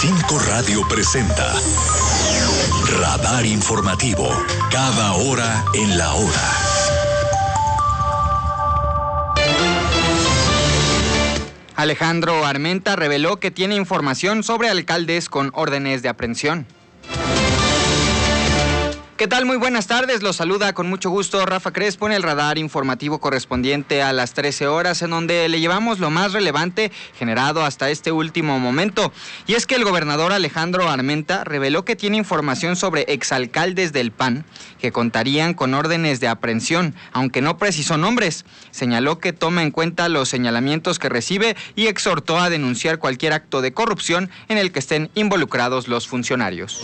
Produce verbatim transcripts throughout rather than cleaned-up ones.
Cinco Radio presenta Radar Informativo, cada hora en la hora. Alejandro Armenta reveló que tiene información sobre alcaldes con órdenes de aprehensión. ¿Qué tal? Muy buenas tardes, los saluda con mucho gusto Rafa Crespo en el radar informativo correspondiente a las trece horas, en donde le llevamos lo más relevante generado hasta este último momento. Y es que el gobernador Alejandro Armenta reveló que tiene información sobre exalcaldes del P A N que contarían con órdenes de aprehensión, aunque no precisó nombres. Señaló que toma en cuenta los señalamientos que recibe y exhortó a denunciar cualquier acto de corrupción en el que estén involucrados los funcionarios.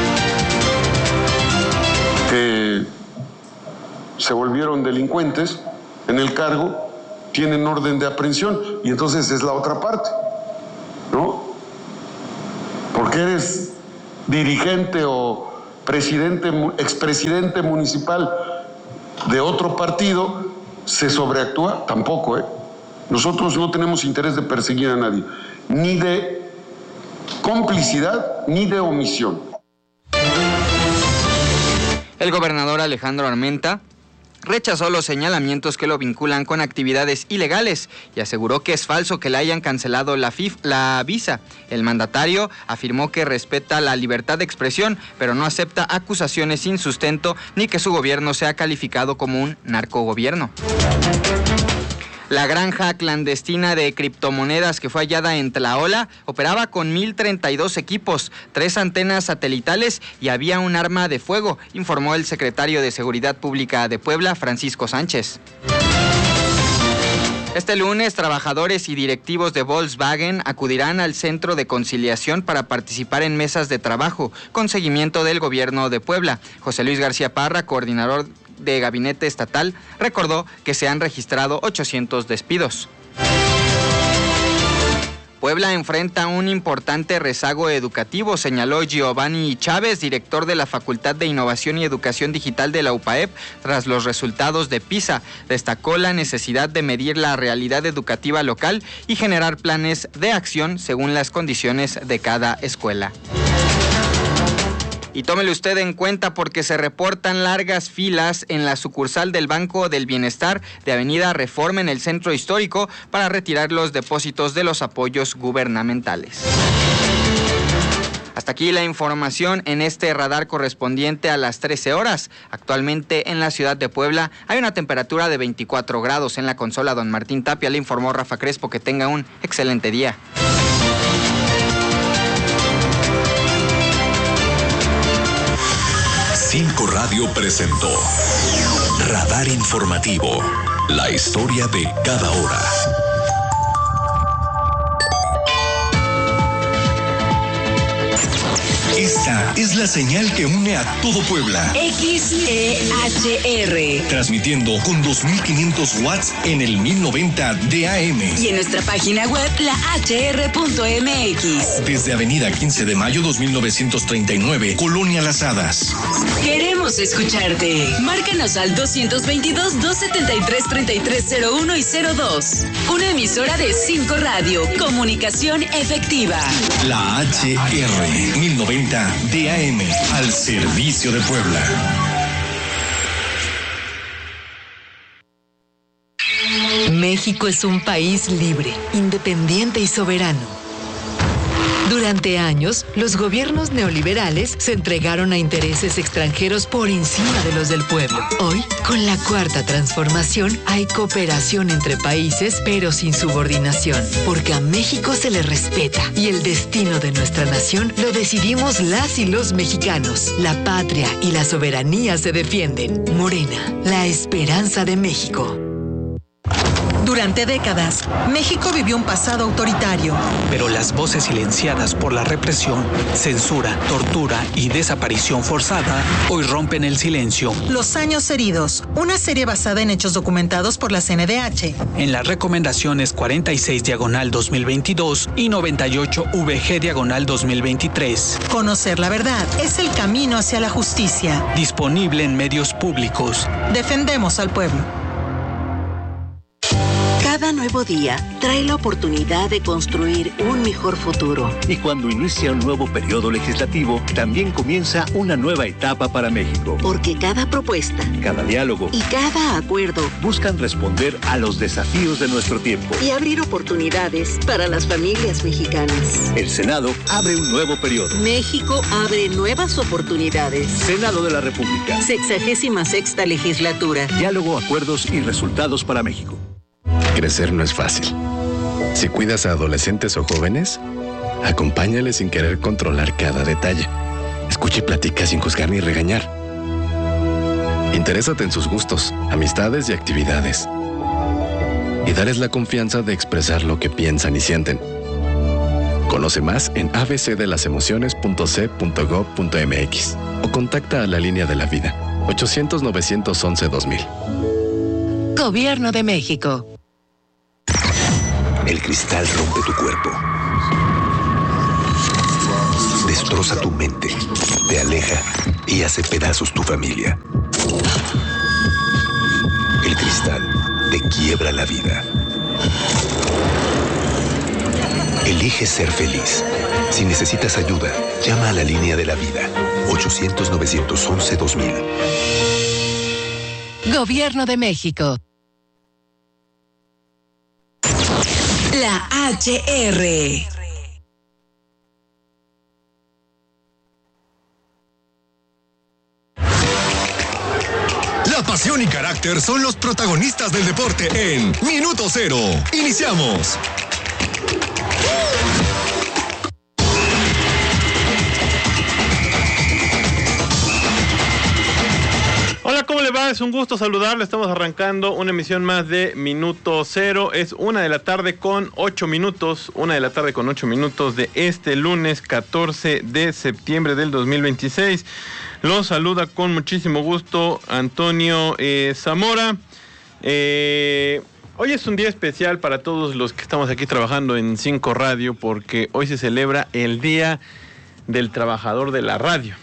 Que se volvieron delincuentes en el cargo, tienen orden de aprehensión, y entonces es la otra parte, ¿no? Porque eres dirigente o presidente, expresidente municipal de otro partido, se sobreactúa, tampoco, ¿eh? Nosotros no tenemos interés de perseguir a nadie, ni de complicidad, ni de omisión. El gobernador Alejandro Armenta rechazó los señalamientos que lo vinculan con actividades ilegales y aseguró que es falso que le hayan cancelado la, F I F, la visa. El mandatario afirmó que respeta la libertad de expresión, pero no acepta acusaciones sin sustento ni que su gobierno sea calificado como un narcogobierno. La granja clandestina de criptomonedas que fue hallada en Tlaola operaba con mil treinta y dos equipos, tres antenas satelitales y había un arma de fuego, informó el secretario de Seguridad Pública de Puebla, Francisco Sánchez. Este lunes, trabajadores y directivos de Volkswagen acudirán al Centro de Conciliación para participar en mesas de trabajo con seguimiento del gobierno de Puebla. José Luis García Parra, coordinador de Gabinete Estatal, recordó que se han registrado ochocientos despidos. Puebla enfrenta un importante rezago educativo, señaló Giovanni Chávez, director de la Facultad de Innovación y Educación Digital de la U P A E P, tras los resultados de PISA. Destacó la necesidad de medir la realidad educativa local y generar planes de acción según las condiciones de cada escuela. Y tómelo usted en cuenta porque se reportan largas filas en la sucursal del Banco del Bienestar de Avenida Reforma en el Centro Histórico para retirar los depósitos de los apoyos gubernamentales. Hasta aquí la información en este radar correspondiente a las trece horas. Actualmente en la ciudad de Puebla hay una temperatura de veinticuatro grados. En la consola don Martín Tapia le informó Rafa Crespo. Que tenga un excelente día. Cinco Radio presentó Radar Informativo, la historia de cada hora. Esta es la señal que une a todo Puebla. X E H R. Transmitiendo con dos mil quinientos watts en el mil noventa de A M. Y en nuestra página web, la H R punto M X. Desde Avenida quince de mayo dos mil novecientos treinta y nueve, Colonia Las Hadas. Queremos escucharte. Márcanos al dos dos dos, dos siete tres, tres tres cero uno y cero dos. Una emisora de Cinco Radio. Comunicación efectiva. La H R mil noventa de A M, al servicio de Puebla. México es un país libre, independiente y soberano. Durante años, los gobiernos neoliberales se entregaron a intereses extranjeros por encima de los del pueblo. Hoy, con la cuarta transformación, hay cooperación entre países, pero sin subordinación, porque a México se le respeta y el destino de nuestra nación lo decidimos las y los mexicanos. La patria y la soberanía se defienden. Morena, la esperanza de México. Durante décadas, México vivió un pasado autoritario. Pero las voces silenciadas por la represión, censura, tortura y desaparición forzada hoy rompen el silencio. Los años heridos, una serie basada en hechos documentados por la C N D H. En las recomendaciones cuarenta y seis diagonal dos mil veintidós y noventa y ocho V G diagonal dos mil veintitrés. Conocer la verdad es el camino hacia la justicia. Disponible en medios públicos. Defendemos al pueblo. Cada nuevo día trae la oportunidad de construir un mejor futuro. Y cuando inicia un nuevo periodo legislativo, también comienza una nueva etapa para México. Porque cada propuesta, cada diálogo y cada acuerdo buscan responder a los desafíos de nuestro tiempo y abrir oportunidades para las familias mexicanas. El Senado abre un nuevo periodo. México abre nuevas oportunidades. Senado de la República. Sexagésima sexta legislatura. Diálogo, acuerdos y resultados para México. Crecer no es fácil. Si cuidas a adolescentes o jóvenes, acompáñales sin querer controlar cada detalle. Escucha y platica sin juzgar ni regañar. Interésate en sus gustos, amistades y actividades. Y dales la confianza de expresar lo que piensan y sienten. Conoce más en a b c de las emociones punto c punto gob punto m x o contacta a la línea de la vida ochocientos, novecientos once, dos mil. Gobierno de México. El cristal rompe tu cuerpo. Destroza tu mente, te aleja y hace pedazos tu familia. El cristal te quiebra la vida. Elige ser feliz. Si necesitas ayuda, llama a la línea de la vida ochocientos, novecientos once, dos mil. Gobierno de México. La H R. La pasión y carácter son los protagonistas del deporte en Minuto Cero. Iniciamos. Hola, ¿cómo le va? Es un gusto saludarle. Estamos arrancando una emisión más de Minuto Cero. Es una de la tarde con ocho minutos. Una de la tarde con ocho minutos de este lunes catorce de septiembre del dos mil veintiséis. Los saluda con muchísimo gusto Antonio eh, Zamora. Eh, hoy es un día especial para todos los que estamos aquí trabajando en cinco Radio, porque hoy se celebra el Día del Trabajador de la Radio.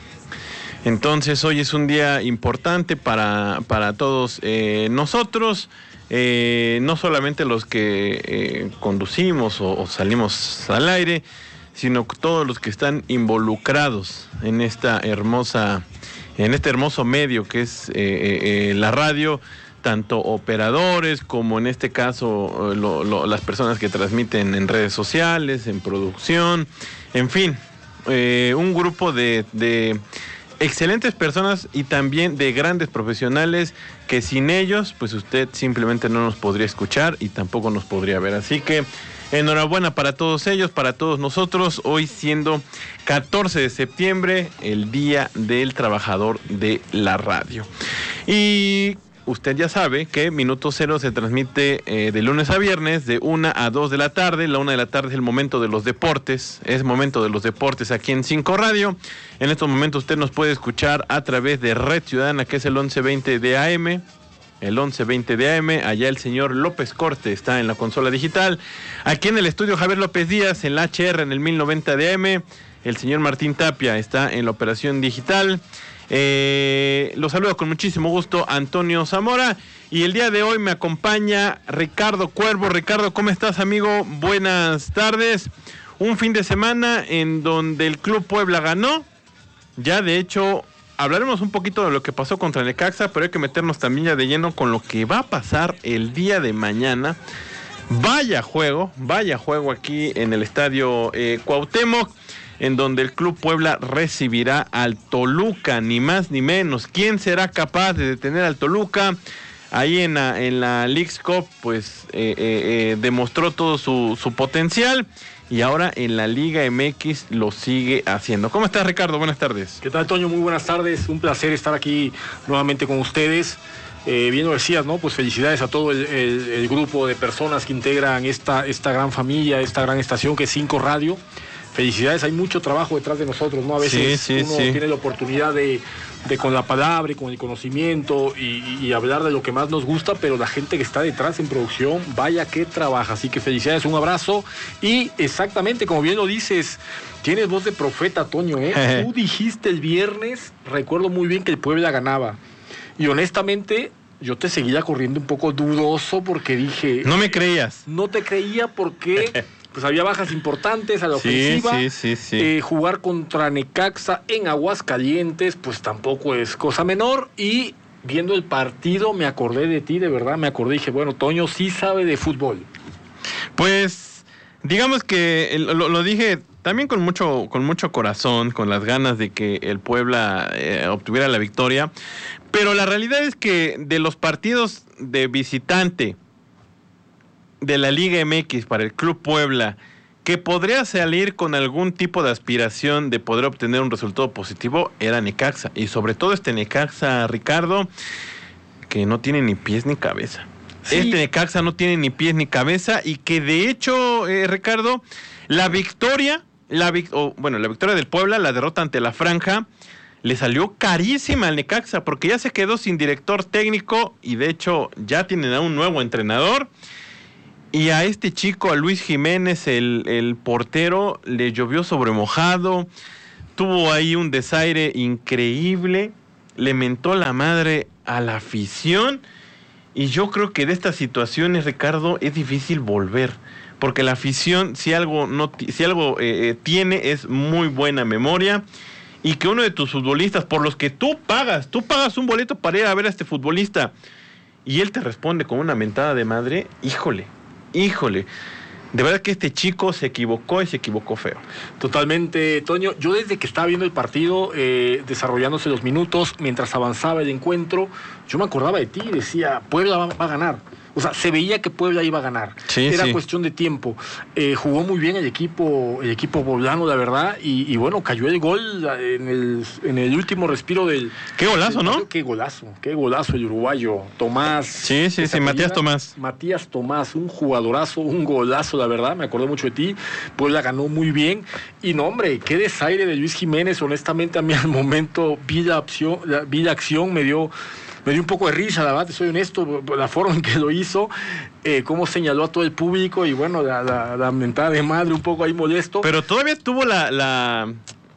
Entonces hoy es un día importante para, para todos eh, nosotros, eh, no solamente los que eh, conducimos o, o salimos al aire, sino todos los que están involucrados en esta hermosa, en este hermoso medio que es eh, eh, la radio, tanto operadores como en este caso lo, lo, las personas que transmiten en redes sociales, en producción, en fin, eh, un grupo de... de excelentes personas y también de grandes profesionales que sin ellos, pues usted simplemente no nos podría escuchar y tampoco nos podría ver. Así que enhorabuena para todos ellos, para todos nosotros, hoy siendo catorce de septiembre, el Día del Trabajador de la Radio. Y usted ya sabe que Minuto Cero se transmite eh, de lunes a viernes de una a dos de la tarde. La una de la tarde es el momento de los deportes, es momento de los deportes aquí en cinco Radio. En estos momentos usted nos puede escuchar a través de Red Ciudadana, que es el once veinte de A M, el once veinte de A M. Allá el señor López Corte está en la consola digital. Aquí en el estudio Javier López Díaz, en la H R en el mil noventa de A M. El señor Martín Tapia está en la operación digital. Eh, los saludo con muchísimo gusto, Antonio Zamora, y el día de hoy me acompaña Ricardo Cuervo. Ricardo, ¿cómo estás, amigo? Buenas tardes. Un fin de semana en donde el Club Puebla ganó. Ya de hecho hablaremos un poquito de lo que pasó contra Necaxa, pero hay que meternos también ya de lleno con lo que va a pasar el día de mañana. Vaya juego, vaya juego aquí en el estadio eh, Cuauhtémoc, en donde el Club Puebla recibirá al Toluca, ni más ni menos. ¿Quién será capaz de detener al Toluca? Ahí en la, en la Leagues Cup, pues eh, eh, eh, demostró todo su, su potencial, y ahora en la Liga M X lo sigue haciendo. ¿Cómo estás, Ricardo? Buenas tardes. ¿Qué tal, Toño? Muy buenas tardes. Un placer estar aquí nuevamente con ustedes. Eh, bien lo decías, ¿no? Pues felicidades a todo el, el, el grupo de personas que integran esta, esta gran familia, esta gran estación que es cinco Radio. Felicidades, hay mucho trabajo detrás de nosotros, ¿no? A veces sí, sí, uno sí. tiene la oportunidad de, de con la palabra y con el conocimiento y, y hablar de lo que más nos gusta, pero la gente que está detrás en producción, vaya que trabaja. Así que felicidades, un abrazo. Y exactamente, como bien lo dices, tienes voz de profeta, Toño, ¿eh? Tú dijiste el viernes, recuerdo muy bien que el Puebla ganaba. Y honestamente, yo te seguía corriendo un poco dudoso porque dije... No me creías. No te creía porque pues había bajas importantes a la sí, ofensiva. Sí, sí, sí. Eh, jugar contra Necaxa en Aguascalientes, pues tampoco es cosa menor. Y viendo el partido me acordé de ti, de verdad, me acordé y dije, bueno, Toño sí sabe de fútbol. Pues, digamos que lo, lo dije también con mucho, con mucho corazón, con las ganas de que el Puebla eh, obtuviera la victoria. Pero la realidad es que de los partidos de visitante de la Liga M X para el Club Puebla, que podría salir con algún tipo de aspiración de poder obtener un resultado positivo, era Necaxa. Y sobre todo este Necaxa, Ricardo, que no tiene ni pies ni cabeza. Sí. Este Necaxa no tiene ni pies ni cabeza y que de hecho, eh, Ricardo, la victoria, la vic- oh, bueno, la victoria del Puebla, la derrota ante la Franja, le salió carísima al Necaxa porque ya se quedó sin director técnico y de hecho ya tienen a un nuevo entrenador. Y a este chico, a Luis Jiménez, el, el portero, le llovió sobre mojado, tuvo ahí un desaire increíble, le mentó la madre a la afición. Y yo creo que de estas situaciones, Ricardo, es difícil volver. Porque la afición, si algo, no, si algo eh, tiene, es muy buena memoria. Y que uno de tus futbolistas, por los que tú pagas, tú pagas un boleto para ir a ver a este futbolista, y él te responde con una mentada de madre, híjole, híjole. De verdad que este chico se equivocó y se equivocó feo. Totalmente, Toño. Yo desde que estaba viendo el partido, eh, desarrollándose los minutos, mientras avanzaba el encuentro, yo me acordaba de ti y decía, Puebla va, va a ganar. O sea, se veía que Puebla iba a ganar. Sí, Era sí. cuestión de tiempo. Eh, jugó muy bien el equipo, el equipo poblano, la verdad, y, y bueno, cayó el gol en el, en el último respiro del... Qué golazo, del, ¿no? Qué golazo, qué golazo el uruguayo. Tomás. Sí, sí, sí, Matías Tomás. Matías Tomás, un jugadorazo, un golazo, la verdad, me acordé mucho de ti. Puebla ganó muy bien. Y no, hombre, qué desaire de Luis Jiménez. Honestamente, a mí al momento vi la, opción, la, vi la acción, me dio... Me dio un poco de risa, la verdad, soy honesto, la forma en que lo hizo, eh, cómo señaló a todo el público y bueno, la, la, la mentada de madre un poco ahí molesto. Pero todavía tuvo la, la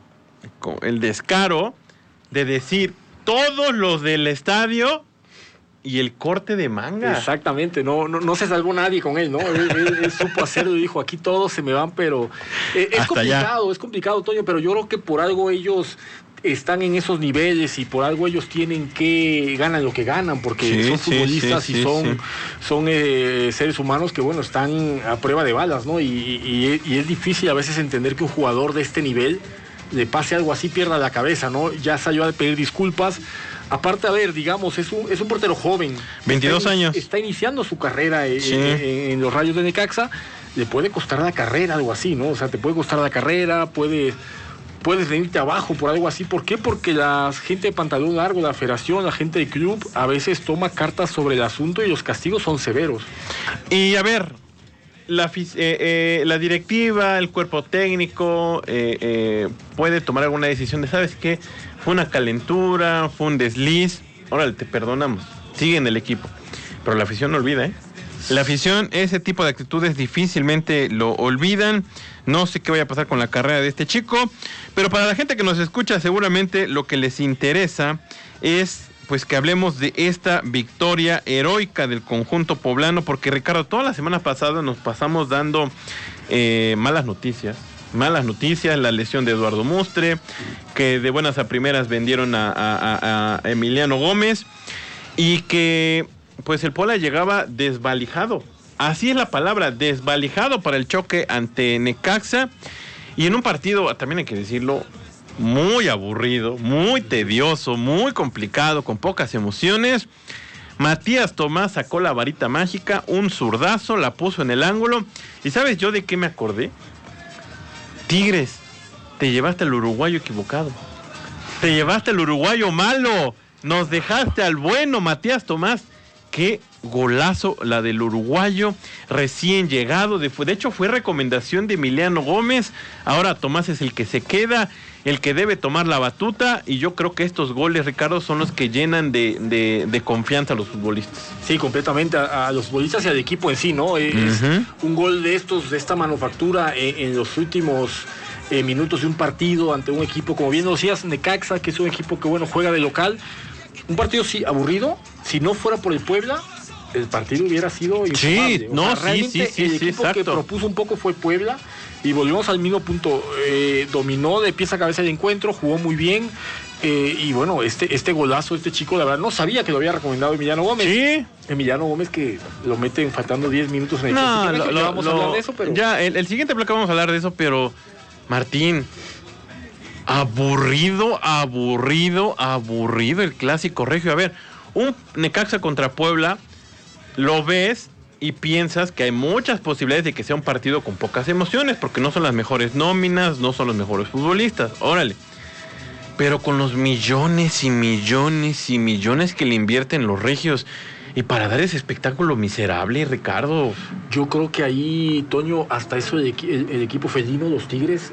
el descaro de decir todos los del estadio y el corte de manga. Exactamente, no, no, no se salvó nadie con él, ¿no? Él, él, él supo hacerlo y dijo, aquí todos se me van, pero eh, es Hasta complicado, allá. es complicado, Toño, pero yo creo que por algo ellos... están en esos niveles y por algo ellos tienen que ganan lo que ganan porque sí, son futbolistas sí, sí, y son, sí. son eh, seres humanos que bueno están a prueba de balas, ¿no? Y, y, y es difícil a veces entender que un jugador de este nivel le pase algo así, pierda la cabeza, ¿no? Ya salió a pedir disculpas. Aparte, a ver, digamos, es un, es un portero joven. veintidós está, años. Está iniciando su carrera en, sí. en, en los Rayos de Necaxa. Le puede costar la carrera, algo así, ¿no? O sea, te puede costar la carrera, puede... puedes venirte abajo por algo así. ¿Por qué? Porque la gente de pantalón largo, la federación, la gente del club, a veces toma cartas sobre el asunto y los castigos son severos. Y a ver, la, eh, eh, la directiva, el cuerpo técnico, eh, eh, puede tomar alguna decisión de, ¿sabes qué? Fue una calentura, fue un desliz, órale, te perdonamos, sigue en el equipo. Pero la afición no olvida, ¿eh? La afición, ese tipo de actitudes difícilmente lo olvidan. No sé qué vaya a pasar con la carrera de este chico, pero para la gente que nos escucha seguramente lo que les interesa es pues que hablemos de esta victoria heroica del conjunto poblano, porque Ricardo, toda la semana pasada nos pasamos dando eh, malas noticias. Malas noticias, la lesión de Eduardo Mustre, que de buenas a primeras vendieron a, a, a Emiliano Gómez, y que pues el Puebla llegaba desvalijado. Así es la palabra, desvalijado para el choque ante Necaxa. Y en un partido, también hay que decirlo, muy aburrido, muy tedioso, muy complicado, con pocas emociones. Matías Tomás sacó la varita mágica, un zurdazo, la puso en el ángulo. ¿Y sabes yo de qué me acordé? Tigres, te llevaste al uruguayo equivocado. Te llevaste al uruguayo malo. Nos dejaste al bueno Matías Tomás. Qué golazo la del uruguayo recién llegado. De, de hecho, fue recomendación de Emiliano Gómez. Ahora Tomás es el que se queda, el que debe tomar la batuta. Y yo creo que estos goles, Ricardo, son los que llenan de, de, de confianza a los futbolistas. Sí, completamente. A, a los futbolistas y al equipo en sí, ¿no? Es uh-huh. un gol de estos, de esta manufactura en, en los últimos eh, minutos de un partido ante un equipo, como bien lo decías, Necaxa, que es un equipo que, bueno, juega de local. Un partido sí aburrido, si no fuera por el Puebla, el partido hubiera sido infumable. Sí, no, o sea, sí, sí, sí, el sí, equipo exacto. que propuso un poco fue Puebla y volvimos al mismo punto. Eh, dominó de pies a cabeza el encuentro, jugó muy bien. Eh, y bueno, este, este golazo, este chico, la verdad, no sabía que lo había recomendado Emiliano Gómez. Sí. Emiliano Gómez que lo meten faltando diez minutos en el No, tiempo. lo, Ya lo, vamos lo, a hablar de eso, pero... Ya, el, el siguiente bloque vamos a hablar de eso, pero Martín, aburrido, aburrido, aburrido el clásico regio. A ver, un Necaxa contra Puebla, lo ves y piensas que hay muchas posibilidades de que sea un partido con pocas emociones, porque no son las mejores nóminas, no son los mejores futbolistas, órale. Pero con los millones y millones y millones que le invierten los regios, y para dar ese espectáculo miserable, Ricardo. Yo creo que ahí, Toño, hasta eso el, el, el equipo felino, los Tigres,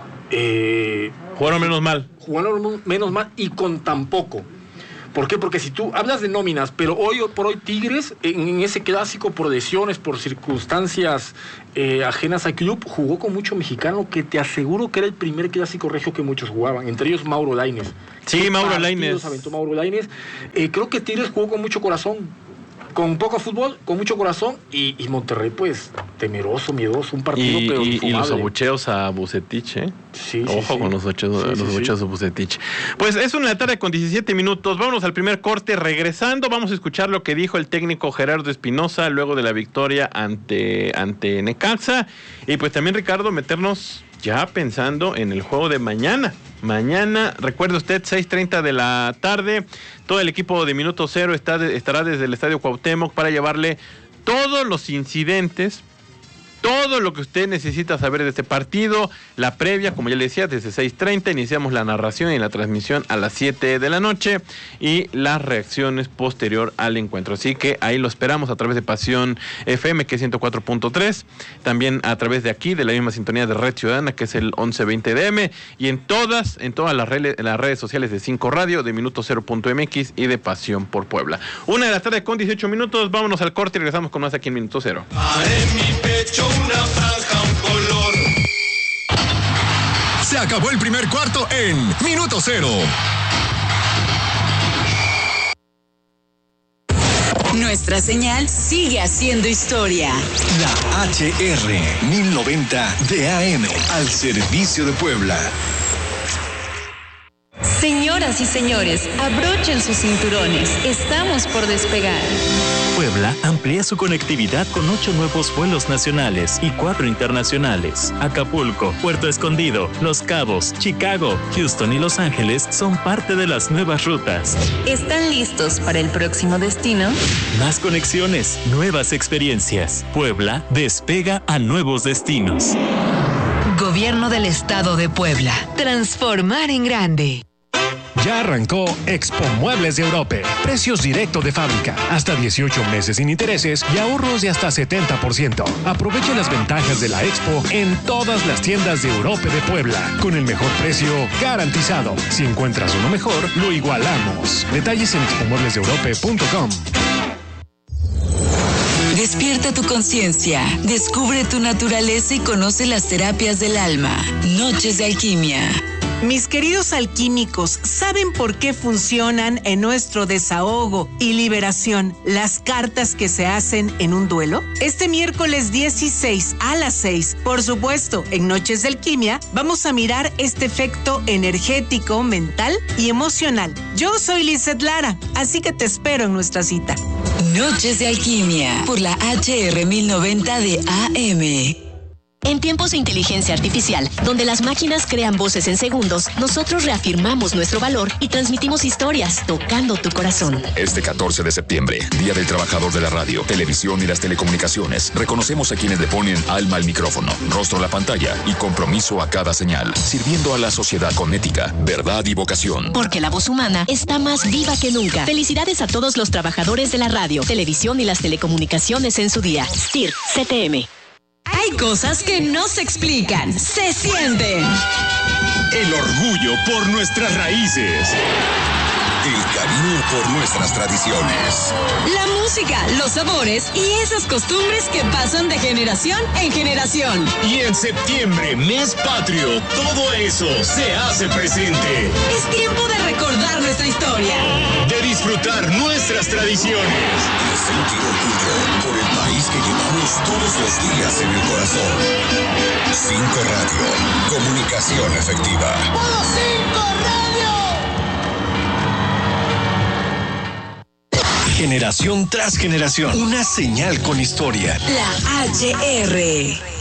eh, jugaron menos mal. Jugaron menos mal y con tan poco. ¿Por qué? Porque si tú hablas de nóminas, pero hoy por hoy Tigres, en, en ese clásico, por lesiones, por circunstancias eh, ajenas al club, jugó con mucho mexicano, que te aseguro que era el primer clásico regio que muchos jugaban, entre ellos Mauro Lainez. Sí, Mauro Lainez. aventó Mauro Lainez. Eh, creo que Tigres jugó con mucho corazón, con poco fútbol, con mucho corazón, y, y Monterrey, pues, temeroso, miedoso, un partido, y, pero y, infumable. y los abucheos a Bucetich, ¿eh? Sí, Ojo sí, sí. con los, ocho, sí, los sí, abucheos sí. a Bucetich. Pues es una tarde con diecisiete minutos. Vámonos al primer corte. Regresando, vamos a escuchar lo que dijo el técnico Gerardo Espinosa luego de la victoria ante, ante Necaxa. Y pues también, Ricardo, meternos ya pensando en el juego de mañana. Mañana, recuerde usted, seis treinta de la tarde, todo el equipo de Minuto Cero está de, estará desde el Estadio Cuauhtémoc para llevarle todos los incidentes, todo lo que usted necesita saber de este partido, la previa, como ya le decía, desde seis treinta, iniciamos la narración y la transmisión a las siete de la noche y las reacciones posterior al encuentro. Así que ahí lo esperamos a través de Pasión F M, que es ciento cuatro punto tres, también a través de aquí, de la misma sintonía de Red Ciudadana, que es el once veinte D M, y en todas, en todas las redes, las redes sociales de cinco Radio, de Minuto Cero punto M X y de Pasión por Puebla. Una de la tarde con dieciocho minutos, vámonos al corte y regresamos con más aquí en Minuto Cero. En mi pecho una franja, un color. Se acabó el primer cuarto en Minuto Cero. Nuestra señal sigue haciendo historia. La H R mil noventa de A M al servicio de Puebla. Señoras y señores, abrochen sus cinturones. Estamos por despegar. Puebla amplía su conectividad con ocho nuevos vuelos nacionales y cuatro internacionales. Acapulco, Puerto Escondido, Los Cabos, Chicago, Houston y Los Ángeles son parte de las nuevas rutas. ¿Están listos para el próximo destino? Más conexiones, nuevas experiencias. Puebla despega a nuevos destinos. Gobierno del Estado de Puebla. Transformar en grande. Ya arrancó Expo Muebles de Europe. Precios directo de fábrica, hasta dieciocho meses sin intereses y ahorros de hasta setenta por ciento. Aproveche las ventajas de la Expo en todas las tiendas de Europe de Puebla, con el mejor precio garantizado. Si encuentras uno mejor, lo igualamos. Detalles en expo muebles de europe punto com. Despierta tu conciencia, descubre tu naturaleza y conoce las terapias del alma. Noches de Alquimia. Mis queridos alquímicos, ¿saben por qué funcionan en nuestro desahogo y liberación las cartas que se hacen en un duelo? Este miércoles dieciséis a las seis, por supuesto, en Noches de Alquimia, vamos a mirar este efecto energético, mental y emocional. Yo soy Lizeth Lara, así que te espero en nuestra cita. Noches de Alquimia, por la H R mil noventa de A M. En tiempos de inteligencia artificial, donde las máquinas crean voces en segundos, nosotros reafirmamos nuestro valor y transmitimos historias tocando tu corazón. Este catorce de septiembre, Día del Trabajador de la Radio, Televisión y las Telecomunicaciones, reconocemos a quienes le ponen alma al micrófono, rostro a la pantalla y compromiso a cada señal, sirviendo a la sociedad con ética, verdad y vocación. Porque la voz humana está más viva que nunca. Felicidades a todos los trabajadores de la radio, televisión y las telecomunicaciones en su día. S T I R, C T M. Hay cosas que no se explican, se sienten. El orgullo por nuestras raíces. el cariño por nuestras tradiciones. La música, los sabores y esas costumbres que pasan de generación en generación. Y en septiembre, mes patrio, todo eso se hace presente. Es tiempo de recordar nuestra historia. De disfrutar nuestras tradiciones. De sentir orgullo por el país que llevamos todos los días en el corazón. Cinco Radio, comunicación efectiva. ¡Puro Cinco Radio! Generación tras generación, una señal con historia. La H R.